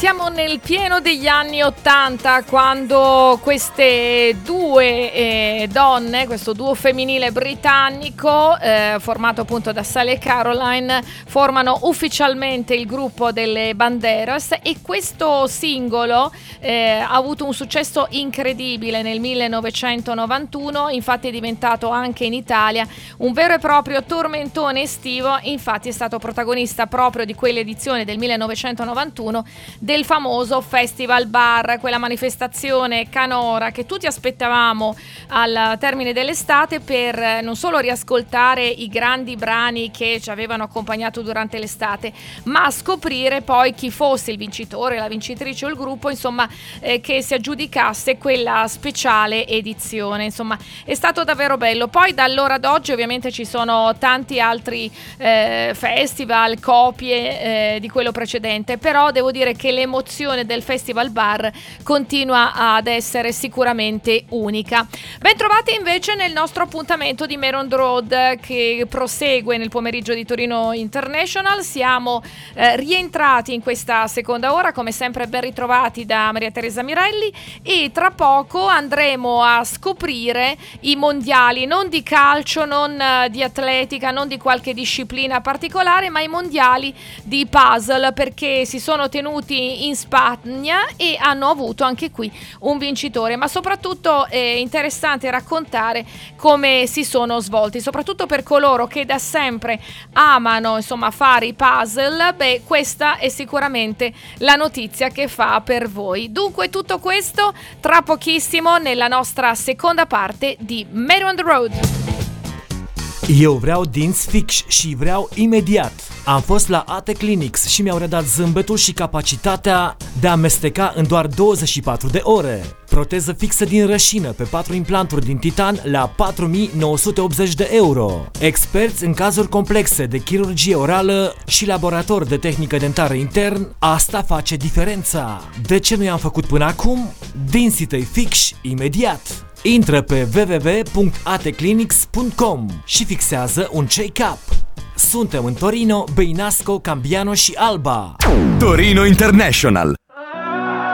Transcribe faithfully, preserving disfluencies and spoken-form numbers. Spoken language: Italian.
siamo nel pieno degli anni ottanta, quando queste due eh, donne, questo duo femminile britannico eh, formato appunto da Sally e Caroline, formano ufficialmente il gruppo delle Banderas, e questo singolo eh, ha avuto un successo incredibile nel millenovecentonovantuno. Infatti è diventato anche in Italia un vero e proprio tormentone estivo. Infatti è stato protagonista proprio di quell'edizione del millenovecentonovantuno del famoso Festival Bar, quella manifestazione canora che tutti aspettavamo al termine dell'estate per non solo riascoltare i grandi brani che ci avevano accompagnato durante l'estate, ma scoprire poi chi fosse il vincitore, la vincitrice o il gruppo, insomma, eh, che si aggiudicasse quella speciale edizione. Insomma, è stato davvero bello. Poi da allora ad oggi ovviamente ci sono tanti altri eh, festival, copie eh, di quello precedente, però devo dire che l'emozione del Festival Bar continua ad essere sicuramente unica. Bentrovati invece nel nostro appuntamento di Main Road, che prosegue nel pomeriggio di Torino International. Siamo eh, rientrati in questa seconda ora, come sempre ben ritrovati da Maria Teresa Mirelli, e tra poco andremo a scoprire i mondiali, non di calcio, non uh, di atletica, non di qualche disciplina particolare, ma i mondiali di puzzle, perché si sono tenuti in Spagna e hanno avuto anche qui un vincitore. Ma soprattutto è interessante raccontare come si sono svolti, soprattutto per coloro che da sempre amano, insomma, fare i puzzle. Beh, questa è sicuramente la notizia che fa per voi. Dunque tutto questo tra pochissimo nella nostra seconda parte di Main on the Road. Eu vreau dinți fix și vreau imediat. Am fost la A T Clinics și mi-au redat zâmbetul și capacitatea de a mesteca în doar douăzeci și patru de ore. Proteză fixă din rășină pe patru implanturi din titan la patru mii nouă sute optzeci de euro. Experți în cazuri complexe de chirurgie orală și laborator de tehnică dentară intern, asta face diferența. De ce nu i-am făcut până acum? Dinții tăi fix imediat. Intră pe w w w punct a t clinics punct com și fixează un check-up. Suntem în Torino, Băinasco, Cambiano și Alba. Torino International,